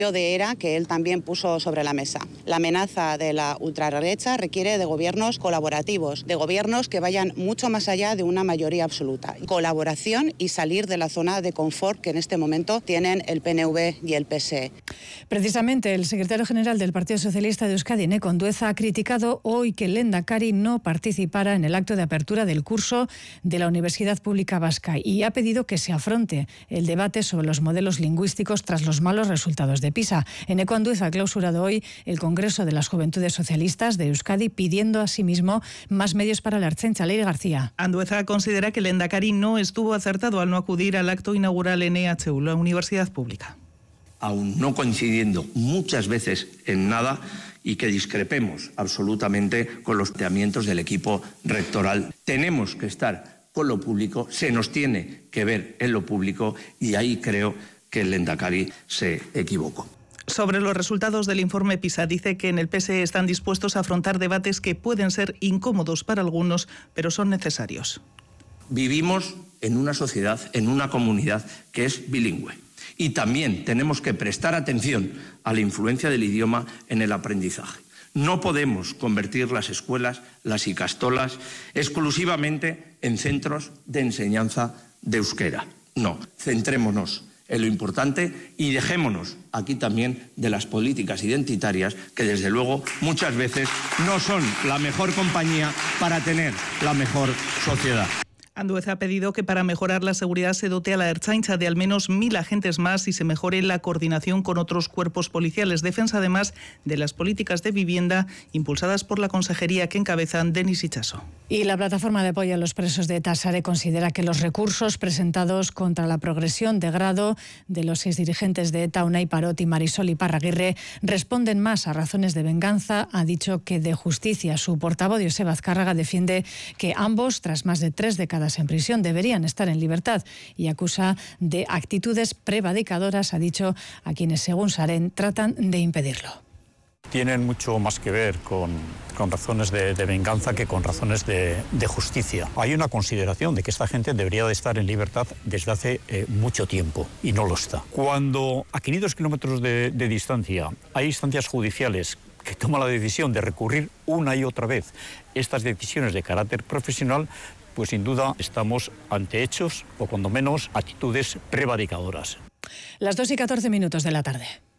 de ERA que él también puso sobre la mesa. La amenaza de la ultraderecha requiere de gobiernos colaborativos, de gobiernos que vayan mucho más allá de una mayoría absoluta. Colaboración y salir de la zona de confort que en este momento tienen el PNV y el PSE. Precisamente el secretario general del Partido Socialista de Euskadi, Eneko Andueza, ha criticado hoy que el Lehendakari no participara en el acto de apertura del curso de la Universidad Pública Vasca y ha pedido que se afronte el debate sobre los modelos lingüísticos tras los malos resultados de PISA. Eneko Andueza ha clausurado hoy el Congreso de las Juventudes Socialistas de Euskadi, pidiendo asimismo más medios para la Ertzaintza. Leire García. Andueza considera que el Lehendakari no estuvo acertado al no acudir al acto inaugural en EHU, la Universidad Pública. Aún no coincidiendo muchas veces en nada y que discrepemos absolutamente con los planteamientos del equipo rectoral. Tenemos que estar con lo público, se nos tiene que ver en lo público y ahí creo que el Lehendakari se equivocó. Sobre los resultados del informe PISA, dice que en el PSE están dispuestos a afrontar debates que pueden ser incómodos para algunos, pero son necesarios. Vivimos en una sociedad, en una comunidad que es bilingüe. Y también tenemos que prestar atención a la influencia del idioma en el aprendizaje. No podemos convertir las escuelas, las ikastolas, exclusivamente en centros de enseñanza de euskera. No, centrémonos en lo importante y dejémonos aquí también de las políticas identitarias que desde luego muchas veces no son la mejor compañía para tener la mejor sociedad. Andueza ha pedido que para mejorar la seguridad se dote a la Ertzaintza de al menos 1.000 agentes más y se mejore la coordinación con otros cuerpos policiales. Defensa además de las políticas de vivienda impulsadas por la consejería que encabezan Denis Itxaso. Y la plataforma de apoyo a los presos de ETA, SARE, considera que los recursos presentados contra la progresión de grado de los 6 dirigentes de ETA, Unai Parot y Marisol Iparraguirre, responden más a razones de venganza. Ha dicho que de justicia. Su portavoz, Joseba Azcárraga, defiende que ambos, tras más de 3 décadas en prisión, deberían estar en libertad y acusa de actitudes prevaricadoras, ha dicho, a quienes, según SARE, tratan de impedirlo. Tienen mucho más que ver con razones de venganza que con razones de justicia. Hay una consideración de que esta gente debería de estar en libertad desde hace mucho tiempo y no lo está. Cuando a 500 kilómetros de distancia hay instancias judiciales que toman la decisión de recurrir una y otra vez estas decisiones de carácter profesional, pues sin duda estamos ante hechos o cuando menos actitudes prevaricadoras. Las 2:14 de la tarde.